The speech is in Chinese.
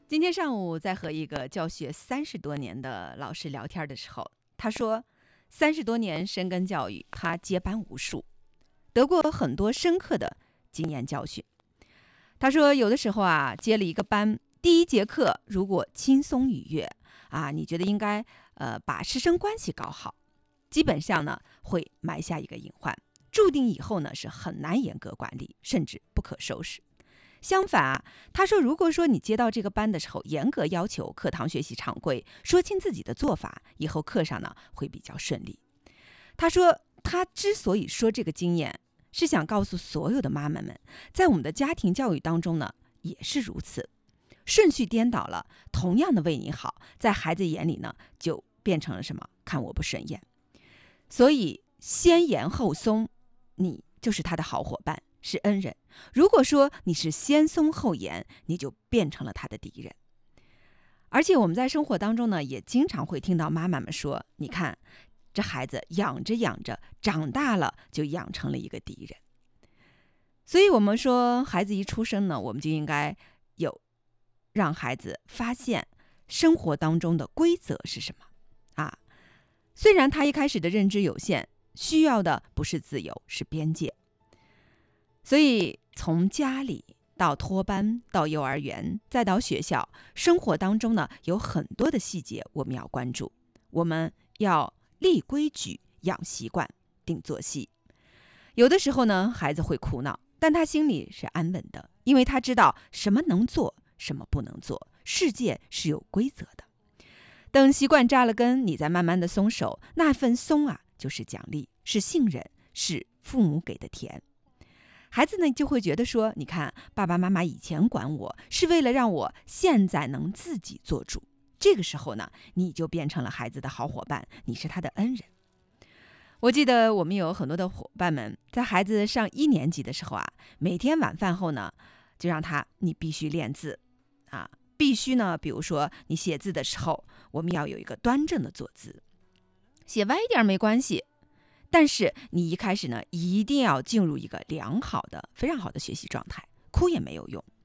今天上午在和一个教学30多年的老师聊天的时候，他说30多年深耕教育，他接班无数，得过很多深刻的经验教训。他说有的时候接了一个班，第一节课如果轻松愉悦你觉得应该把师生关系搞好，基本上呢会埋下一个隐患，注定以后呢是很难严格管理，甚至不可收拾。相反他说如果说你接到这个班的时候，严格要求课堂学习常规，说清自己的做法，以后课上呢会比较顺利。他说他之所以说这个经验，是想告诉所有的妈妈们，在我们的家庭教育当中呢也是如此，顺序颠倒了，同样的为你好，在孩子眼里呢就变成了什么？看我不顺眼。所以先严后松，你就是他的好伙伴，是恩人。如果说你是先松后严，你就变成了他的敌人。而且我们在生活当中呢，也经常会听到妈妈们说，你看这孩子养着养着，长大了就养成了一个敌人。所以我们说孩子一出生呢，我们就应该有让孩子发现生活当中的规则是什么虽然他一开始的认知有限，需要的不是自由，是边界。所以从家里到托班，到幼儿园，再到学校，生活当中呢有很多的细节我们要关注。我们要立规矩，养习惯，定作息。有的时候呢孩子会哭闹，但他心里是安稳的，因为他知道什么能做，什么不能做，世界是有规则的。等习惯扎了根，你再慢慢的松手，那份松就是奖励，是信任，是父母给的甜。孩子呢就会觉得说，你看爸爸妈妈以前管我是为了让我现在能自己做主，这个时候呢你就变成了孩子的好伙伴，你是他的恩人。我记得我们有很多的伙伴们，在孩子上1年级的时候每天晚饭后呢就让你必须练字必须呢，比如说你写字的时候，我们要有一个端正的坐姿，写歪一点没关系，但是你一开始呢，一定要进入一个良好的、非常好的学习状态，哭也没有用。